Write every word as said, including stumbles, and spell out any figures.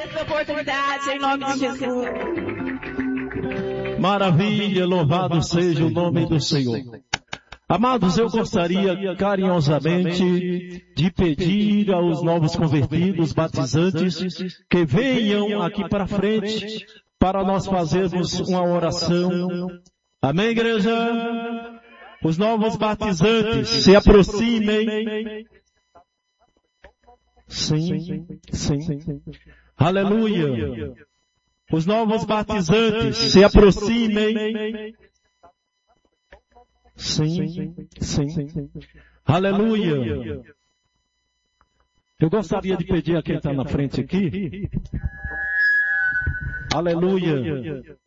essa oportunidade em nome de Jesus. Maravilha, louvado seja o nome do Senhor. Amados, eu gostaria carinhosamente de pedir aos novos convertidos, batizantes, que venham aqui para frente para nós fazermos uma oração. Amém, igreja? Os novos batizantes, se aproximem. Sim, sim. Aleluia. Os novos batizantes, se aproximem. Sim, sim. Aleluia. Eu gostaria de pedir a quem está na frente aqui. Aleluia.